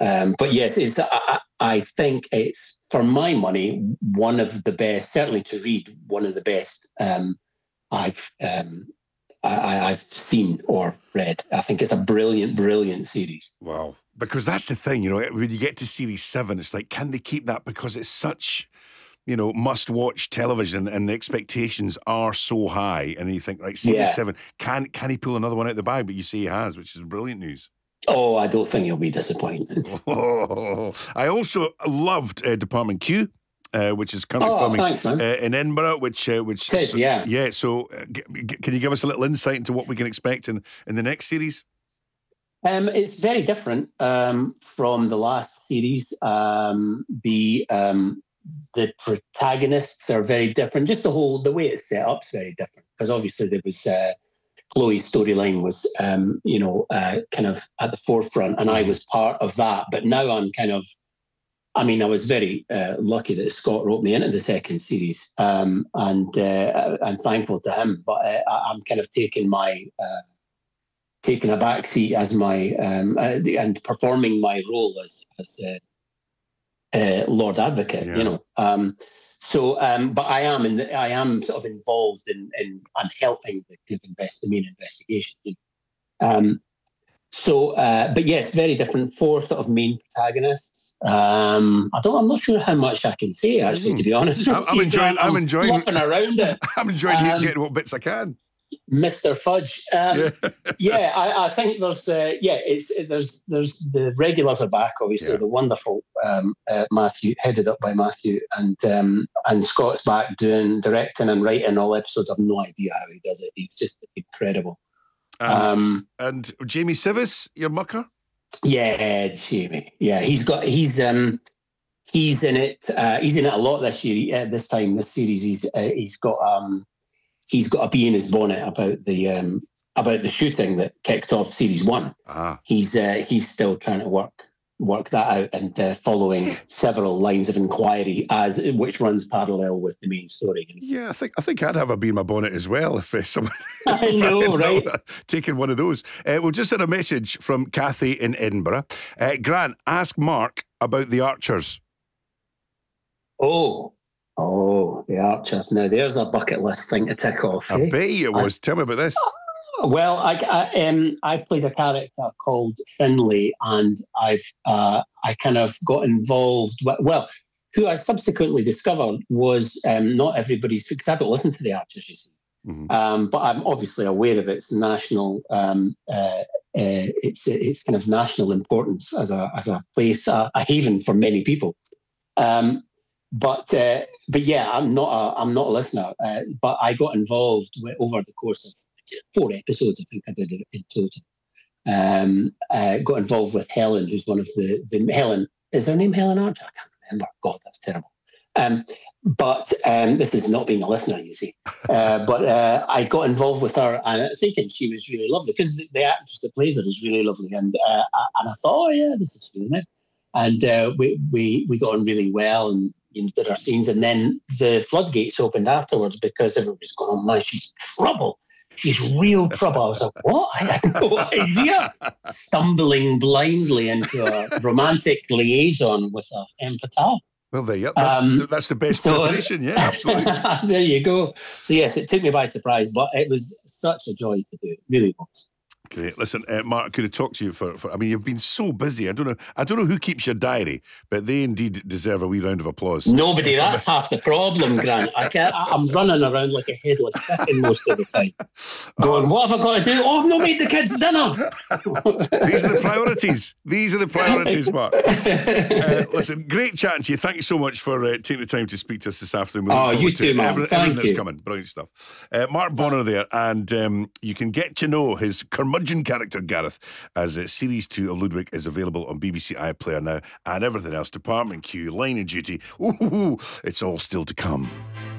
But yes, I think it's, for my money, one of the best, certainly to read, one of the best I've I've seen or read. I think it's a brilliant, brilliant series. Wow. Because that's the thing, when you get to series 7, it's like, can they keep that? Because it's such, must-watch television, and the expectations are so high. And then you think, right, series 7, can he pull another one out of the bag? But you say he has, which is brilliant news. Oh, I don't think you'll be disappointed. I also loved Department Q, which is currently filming in Edinburgh, which Ted, yeah. So, can you give us a little insight into what we can expect in the next series? It's very different from the last series. The protagonists are very different. Just the way it's set up is very different, because obviously there was Chloe's storyline was kind of at the forefront, and I was part of that. But now I'm I was very lucky that Scott wrote me into the second series, and I'm thankful to him. But I'm kind of taking a back seat as my and performing my role as Lord Advocate. But I am sort of involved in helping the main investigation. But yeah, it's very different. 4 sort of main protagonists. I'm not sure how much I can say, actually, to be honest. I'm enjoying fluffing around it. I'm enjoying getting what bits I can. Mr. Fudge. I think there's the regulars are back, obviously. The wonderful Matthew, headed up by Matthew, and Scott's back doing directing and writing all episodes. I've no idea how he does it. He's just incredible. And Jamie Sivis, your mucker? Yeah, Jamie. Yeah, he's in it. He's in it a lot this year. This series, he's got a bee in his bonnet about the shooting that kicked off series 1. He's still trying to work that out and following several lines of inquiry which runs parallel with the main story. Yeah, I think I'd have a bee in my bonnet as well if someone I know, right? Taking one of those. We've just had a message from Kathy in Edinburgh. Grant, ask Mark about the Archers. Oh, the Archers. Now there's a bucket list thing to tick off. I bet you it was. Tell me about this. Well, I played a character called Finlay, and I kind of got involved with, who I subsequently discovered was not everybody's, because I don't listen to the Archers, you see. Mm-hmm. But I'm obviously aware of its national, it's kind of national importance as a place, a haven for many people. But yeah, I'm not a listener. But I got involved over the course of 4 episodes, I think I did it in total. Got involved with Helen, who's one of the Helen. Is her name Helen Archer? I can't remember. God, that's terrible. But this is not being a listener, you see. But I got involved with her, and thinking she was really lovely, because the actress that plays her is really lovely, and I thought, oh yeah, this is really nice. And we got on really well, and did our scenes, and then the floodgates opened afterwards, because everybody's going, oh man, she's trouble. She's real trouble. I was like, what? I had no idea. Stumbling blindly into a romantic liaison with a femme fatale. Well, there you go. That's the best preparation, yeah, absolutely. There you go. So yes, it took me by surprise, but it was such a joy to do. It really was. Great. Listen, Mark, I could have talked to you for you've been so busy. I don't know who keeps your diary, but they indeed deserve a wee round of applause. Nobody. That's half the problem, Grant. I'm running around like a headless chicken most of the time, going, what have I got to do? Oh, I've not made the kids' dinner. These are the priorities, Mark. Listen, great chatting to you. Thank you so much for taking the time to speak to us this afternoon. You too, man. Everything that's coming. Brilliant stuff. Mark Bonner there, and you can get to know his curmudgeon character Gareth as Series 2 of Ludwig is available on BBC iPlayer now, and everything else, Department Q, Line of Duty, it's all still to come.